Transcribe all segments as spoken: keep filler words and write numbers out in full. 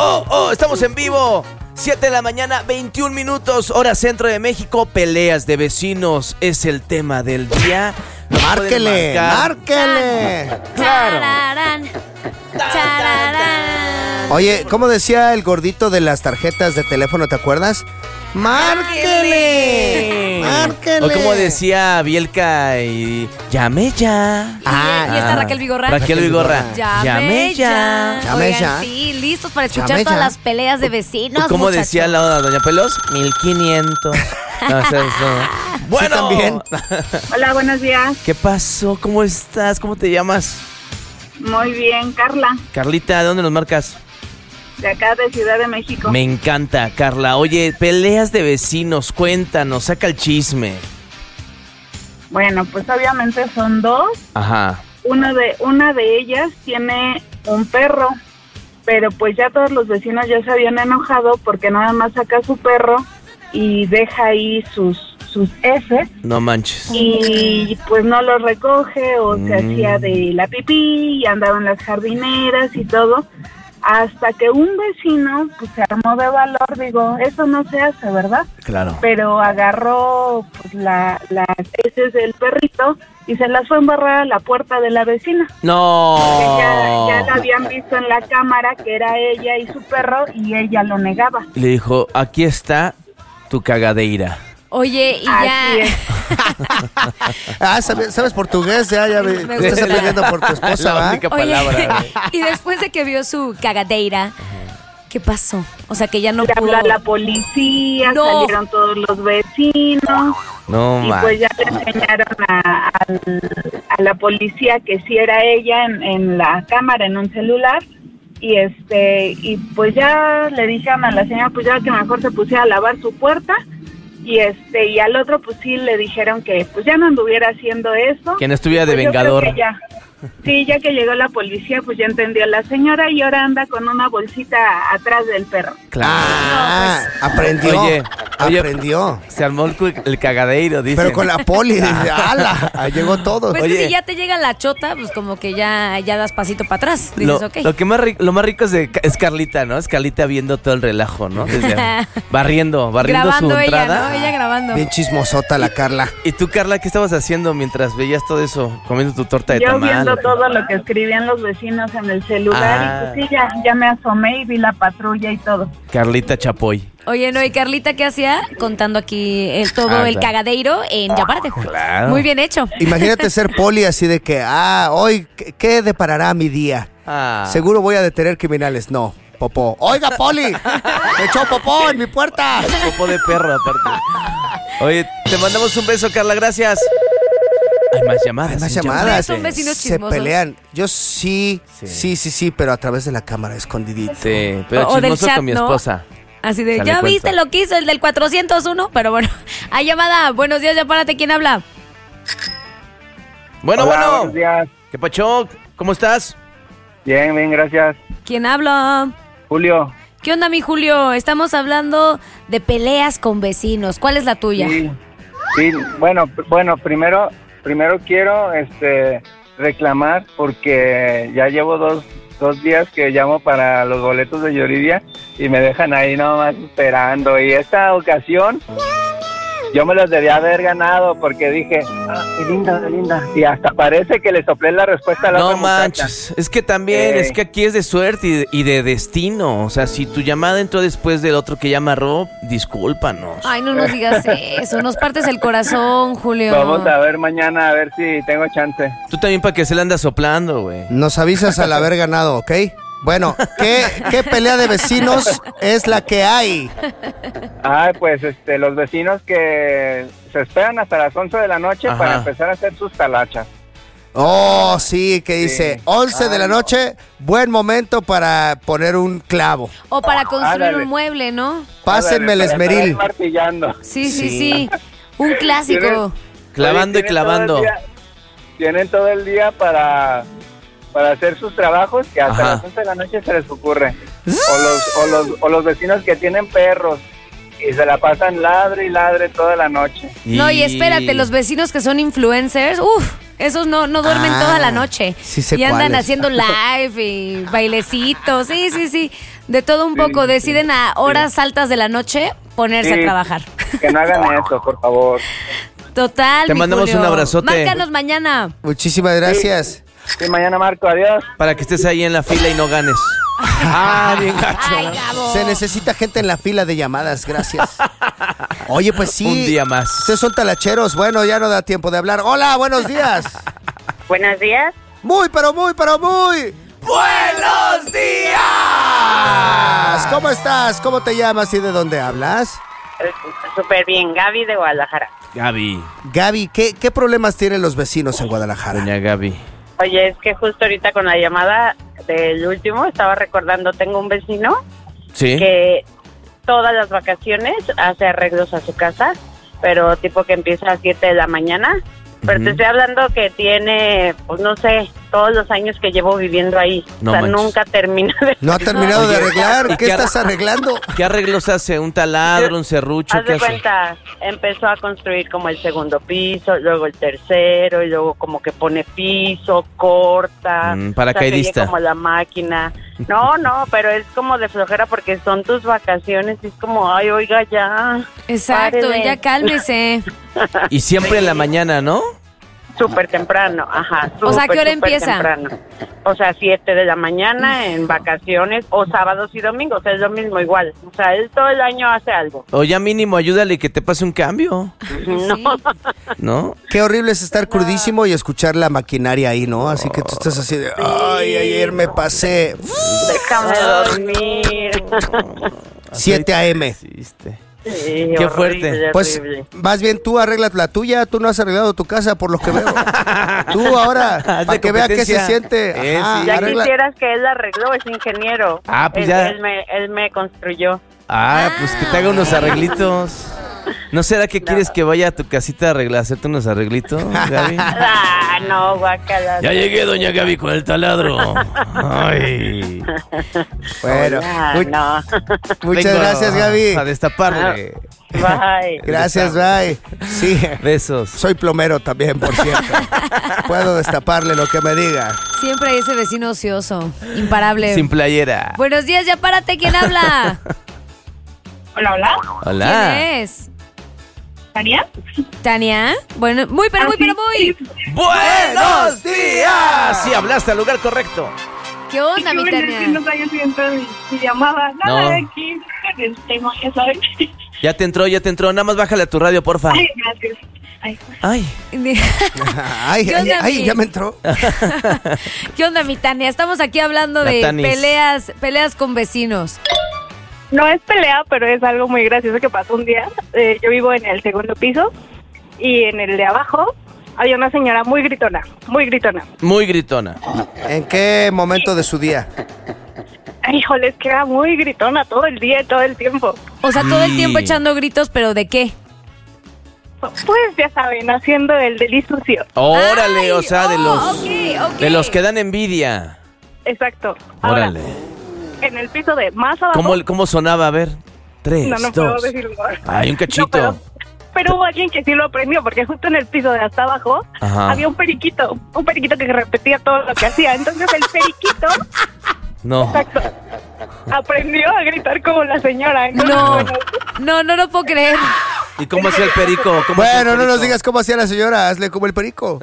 oh, oh, estamos en vivo. siete de la mañana, veintiún minutos, hora centro de México. Peleas de vecinos es el tema del día. Nos Márquele, márquele. Claro. Tararán, tararán. Oye, ¿cómo decía el gordito de las tarjetas de teléfono, te acuerdas? ¡Márquele! ¡Márquele! O como decía Bielka y... ¡Llame ya! Ah, y está Raquel Vigorra. Raquel Vigorra. Llame, ¡Llame ya! ya. Llame Oigan, ya. sí, listos para escuchar Llame todas ya. las peleas de vecinos, ¿Cómo muchachos. decía la doña Pelos? mil quinientos. No, eso, eso. Bueno. Sí, también. Hola, buenos días. ¿Qué pasó? ¿Cómo estás? ¿Cómo te llamas? Muy bien, Carla, Carlita, ¿de dónde nos marcas? de acá de Ciudad de México. Me encanta, Carla. Oye, peleas de vecinos, cuéntanos, saca el chisme. Bueno, pues obviamente son dos. Ajá. Una de, una de ellas tiene un perro, pero pues ya todos los vecinos ya se habían enojado porque nada más saca su perro y deja ahí sus, sus heces No manches. y pues no los recoge o Mm. se hacía de la pipí y andaba en las jardineras y todo. Hasta que un vecino pues se armó de valor, digo, eso no se hace, ¿verdad? Claro. Pero agarró pues, la, las heces del perrito y se las fue a embarrar a la puerta de la vecina. No. Que ya, ya la habían visto en la cámara que era ella y su perro y ella lo negaba. Le dijo, aquí está tu cagadeira. Oye, y Así ya... es. Ah, ¿sabes, sabes portugués? Ya, ya me, Me estás gusta. aprendiendo por tu esposa, La ¿va? única Oye, palabra. güey. y después de que vio su cagadeira, ¿qué pasó? O sea, que ya no Le pudo... habló a la policía, No. salieron todos los vecinos. No Y manches. pues ya le enseñaron a, al- a la policía que sí era ella en, en la cámara, en un celular. Y este y pues ya le dijeron a la señora pues ya que mejor se pusiera a lavar su puerta. Y este y al otro pues sí le dijeron que pues ya no anduviera haciendo eso. Que no estuviera de Pues yo creo vengador. que ya. Sí, ya que llegó la policía pues ya entendió la señora y ahora anda con una bolsita atrás del perro. Claro. Ah, aprendió. Oye, oye. aprendió. Se armó el, cu- el cagadeiro, dice. Pero con la poli, dice, ¡ala! Ahí llegó todo. Pues Oye. que si ya te llega la chota, pues como que ya, ya das pasito para atrás. Dices, Lo, ok. lo que más ri- lo más rico es, de, es Carlita, ¿no? Es Carlita viendo todo el relajo, ¿no? Desde- barriendo, barriendo grabando su ella, entrada. ¿no? Ella grabando. Bien chismosota la Carla. ¿Y tú, Carla, qué estabas haciendo mientras veías todo eso? Comiendo tu torta de Yo tamal. viendo ¿o qué? todo lo que escribían los vecinos en el celular Ah. y pues sí, ya, ya me asomé y vi la patrulla y todo. Carlita Chapoy. Oye, no, y Carlita, ¿qué hacía? Contando aquí el, todo Ah, el claro. cagadeiro en Yaparte. Claro. Muy bien hecho. Imagínate ser poli así de que, ah, hoy, ¿qué, qué deparará mi día? Ah. Seguro voy a detener criminales. No, popó. Oiga, poli, me echó popó en mi puerta. Popo de perro, aparte. Oye, te mandamos un beso, Carla, gracias. Hay más llamadas. Hay más sin llamadas. Son vecinos Se chismosos. pelean. Yo sí, Sí. sí, sí, sí, pero a través de la cámara, escondidito. Sí, pero O- o del chismoso chat, con mi ¿no? esposa. Así de, Sale ¿ya cuenta. viste lo que hizo el del cuatrocientos uno? Pero bueno, hay llamada. Buenos días, Yapárate. ¿Quién habla? Bueno, Hola, bueno. buenos días. ¿Qué pacho? ¿Cómo estás? Bien, bien, gracias. ¿Quién habla? Julio. ¿Qué onda, mi Julio? Estamos hablando de peleas con vecinos. ¿Cuál es la tuya? Sí, sí, bueno, pr- bueno, primero, primero quiero, este, reclamar porque ya llevo dos, dos días que llamo para los boletos de Yuridia y me dejan ahí nomás esperando. Y esta ocasión yo me los debía haber ganado porque dije, ah, qué linda, qué linda. Y hasta parece que le soplé la respuesta a la No otra muchacha. manches, es que también, Eh. es que aquí es de suerte y de, y de destino. O sea, si tu llamada entró después del otro que llama Rob, discúlpanos. Ay, no nos digas eso. Nos partes el corazón, Julio. Vamos a ver mañana a ver si tengo chance. Tú también para que se le anda soplando, güey. Nos avisas al haber ganado, ¿ok? Bueno, ¿qué, qué pelea de vecinos es la que hay? Ay, pues este, los vecinos que se esperan hasta las once de la noche Ajá. para empezar a hacer sus talachas. Oh, sí, que dice Sí. once de la Ay, no. noche, buen momento para poner un clavo. O para construir Ándale. un mueble, ¿no? Pásenme el Ándale, para esmeril. estar martillando. Sí, sí, Sí. sí. Un clásico. Clavando y Oye, tienen clavando. todo el día- Tienen todo el día para, para hacer sus trabajos que hasta Ajá. las once de la noche se les ocurre. O los, o los, o los vecinos que tienen perros y se la pasan ladre y ladre toda la noche. No, y espérate, los vecinos que son influencers, uff, Esos no, no duermen Ah, toda la noche. sí sé y andan cuáles. haciendo live y bailecitos. Sí, sí, sí. De todo un poco. Deciden a horas altas de la noche ponerse Sí. a trabajar. Que no hagan eso, por favor. Total, Te mi mandamos Julio. un abrazote. Márcanos mañana. Muchísimas gracias. Sí, mañana marco, adiós. Para que estés ahí en la fila y no ganes. Ah, bien gacho. Ay, ¿no? Gabo. Se necesita gente en la fila de llamadas, gracias. Oye, pues sí. Un día más. Ustedes son talacheros. Bueno, ya no da tiempo de hablar. Hola, buenos días. Buenos días. Muy, pero muy, pero muy. ¡Buenos días! ¿Cómo estás? ¿Cómo te llamas y de dónde hablas? Súper bien, Gaby de Guadalajara. Gaby, Gaby, ¿qué, qué problemas tienen los vecinos en Guadalajara? doña Gaby. Oye, es que justo ahorita con la llamada del último estaba recordando, tengo un vecino ¿Sí? que todas las vacaciones hace arreglos a su casa, pero tipo que empieza a siete de la mañana. Pero Ujú. te estoy hablando que tiene, pues no sé, todos los años que llevo viviendo ahí. No o sea, manches. nunca termina de... ¿No ha terminado de Oye, arreglar? ¿y ¿Qué qué estás ar- arreglando? ¿Qué arreglos hace? ¿Un taladro, un serrucho? Haz ¿Qué de hace? cuenta, empezó a construir como el segundo piso, luego el tercero, y luego como que pone piso, corta. Mm, paracaidista. O sea, que oye como la máquina. No, no, pero es como de flojera porque son tus vacaciones y es como, ay, oiga, ya. Exacto, párele. ya cálmese. Y siempre en la mañana, ¿no? Súper temprano, ajá. O sea, ¿a qué súper, hora súper empieza? temprano. O sea, siete de la mañana en vacaciones o sábados y domingos, es lo mismo igual. O sea, él todo el año hace algo. O ya mínimo ayúdale que te pase un cambio, No. Sí. ¿no? Qué horrible es estar crudísimo y escuchar la maquinaria ahí, ¿no? Así que tú estás así de, ay, ayer me pasé Déjame dormir. siete a eme Hiciste. Sí, Qué horrible, fuerte. Pues horrible. más bien tú arreglas la tuya, tú no has arreglado tu casa por lo que veo. Tú ahora, Haz para de que vea qué se competencia. siente. Eh, Ajá, sí. Ya arregla- quisieras que él la arregló, es ingeniero. Ah, pues Él- ya. Él me, él me construyó. Ah, pues que te haga unos arreglitos. ¿No será que quieres que vaya a tu casita a arreglar, hacerte unos arreglitos, Gaby? Ah, no, guacala. Ya llegué, doña Gaby, con el taladro. Ay. Bueno, Ah, mu- no. muchas Vengo gracias, Gaby. A destaparle. Bye. Gracias, bye. Sí, Besos. soy plomero también, por cierto. Puedo destaparle lo que me diga. Siempre hay ese vecino ocioso, imparable. Sin playera. Buenos días, ya párate, ¿quién habla? Hola, hola. Hola. ¿Quién es? ¿Tania? ¿Tania? Bueno, muy, pero muy, pero muy. ¡Buenos días! Sí, hablaste al lugar correcto. ¿Qué onda, mi Tania? vaya haciendo mi, mi llamada. No. Nada, aquí con el tema, ya saben. Ya te entró, ya te entró. Nada más bájale a tu radio, porfa. Ay, gracias. Ay. Ay. Ay, ¿Qué ay, onda, ay, mi? ya me entró. ¿Qué onda, mi Tania? Estamos aquí hablando La de Tanis. peleas, peleas con vecinos. No es pelea, pero es algo muy gracioso que pasó un día. Eh, yo vivo en el segundo piso y en el de abajo había una señora muy gritona, muy gritona. Muy gritona. ¿En qué momento de su día? Ay, híjole, es que era muy gritona todo el día, todo el tiempo. O sea, todo el Sí. tiempo echando gritos, ¿pero de qué? Pues ya saben, haciendo el deli sucio. Órale, Ay, o sea, de oh, los ok, ok. de los que dan envidia. Exacto. Ahora, Órale. en el piso de más abajo... ¿Cómo, cómo sonaba? A ver. Tres, No, no puedo dos. decirlo. Ay, un cachito. No, pero, pero hubo alguien que sí lo aprendió, porque justo en el piso de hasta abajo Ajá. había un periquito, un periquito que repetía todo lo que hacía. Entonces el periquito, No. exacto, aprendió a gritar como la señora. Entonces, No, bueno, no, no lo puedo creer. ¿Y cómo hacía el perico? ¿Cómo hacía el Bueno, no nos perico? digas cómo hacía la señora, hazle como el perico.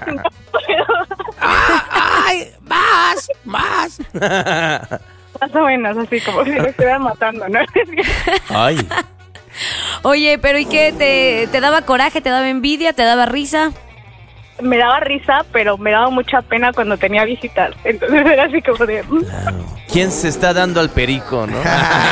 ¡Ay! ¡Más! ¡Más! más o menos así, como si lo estuvieran matando, ¿no? Ay. Oye, pero ¿y qué? ¿Te, te daba coraje? ¿Te daba envidia? ¿Te daba risa? Me daba risa, pero me daba mucha pena cuando tenía visitas. Entonces era así como de... mm, ¿Quién se está dando al perico, no?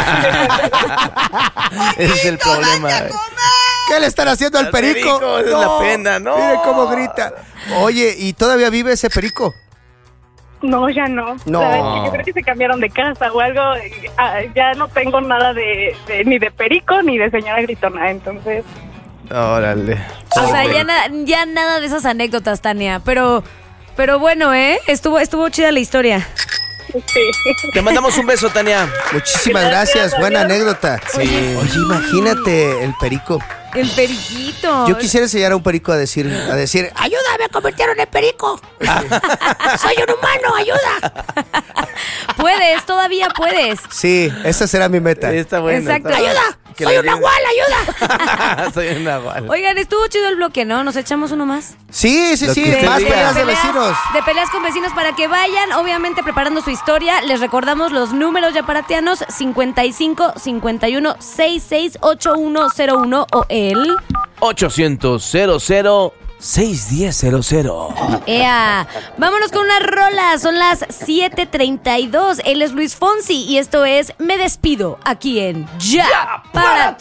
Ese es el problema. ¿Qué le están haciendo al Al perico? perico, esa es la pena, no. Mire cómo grita. Oye, ¿y todavía vive ese perico? No, ya no. No. ¿Sabes? Yo creo que se cambiaron de casa o algo. Ah, ya no tengo nada de, de- ni de perico ni de señora gritona, entonces... Órale. O sea, ya, na- ya nada de esas anécdotas, Tania. Pero, pero bueno, ¿eh? Estuvo, estuvo chida la historia. Sí. Te mandamos un beso, Tania. Muchísimas gracias, buena anécdota. Sí. Oye, imagínate el perico. El periquito. Yo quisiera enseñar a un perico a decir, a decir, ayuda, me convirtieron en perico. Soy un humano, ayuda. Puedes, todavía puedes. Sí, esa será mi meta. Está bueno. Exacto. está bueno. ¡Ayuda! Que ¡Soy le un digan- nahual, ayuda! Soy un nahual. Oigan, estuvo chido el bloque, ¿no? ¿Nos echamos uno más? Sí, sí, Lo sí, que usted más diga. peleas de vecinos. De peleas con vecinos para que vayan, obviamente preparando su historia. Les recordamos los números yaparatianos: cincuenta y cinco, cincuenta y uno, sesenta y seis, ochenta y uno cero uno o el... ochocientos, cero cero, seis diez cero cero. ¡Ea! Vámonos con una rola. Son las siete treinta y dos. Él es Luis Fonsi y esto es Me Despido aquí en Ya, para